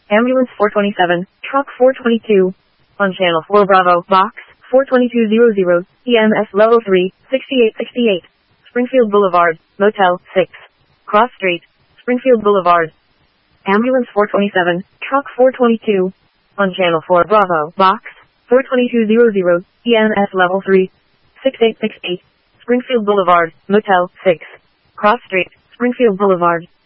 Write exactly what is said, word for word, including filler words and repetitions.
Ambulance four twenty-seven, Truck four twenty-two. On Channel four Bravo, Box four twenty-two hundred, E M S Level three, sixty-eight sixty-eight. Springfield Boulevard, Motel six. Cross Street, Springfield Boulevard. Ambulance four twenty-seven, Truck four twenty-two. On Channel four Bravo, Box four twenty-two hundred, E M S Level three, sixty-eight sixty-eight. Springfield Boulevard, Motel six. Cross Street, Springfield Boulevard.